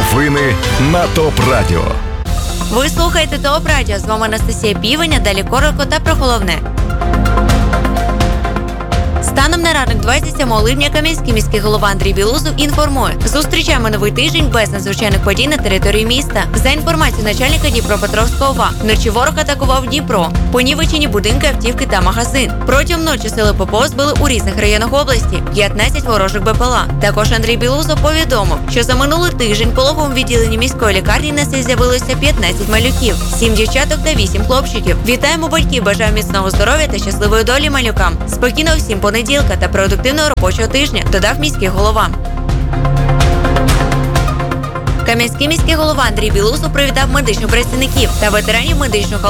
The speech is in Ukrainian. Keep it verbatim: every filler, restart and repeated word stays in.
Новини на ТОП Радіо. Ви слухаєте ТОП Радіо. З вами Анастасія Півеня. Далі коротко та про головне. Станом на ранок двадцять сьомого липня Кам'янський міський голова Андрій Білузов інформує: зустрічаємо новий тиждень без надзвичайних подій на території міста. За інформацією начальника Дніпропетровського ОВА, вночі ворог атакував Дніпро, понівечені будинки, автівки та магазин. Протягом ночі сили ППО збили у різних районах області п'ятнадцять ворожих БПЛА. Також Андрій Білузов повідомив, що за минулий тиждень в пологовому відділенні міської лікарні на світ з'явилося п'ятнадцять малюків, сім дівчаток та вісім хлопчиків. Вітаємо батьків, бажаємо міцного здоров'я та щасливої долі малюкам. Спокійно всім понеділка та продуктивного робочого тижня, додав міський голова. Кам'янський міський голова Андрій Білузов привітав медичних працівників та ветеранів медичного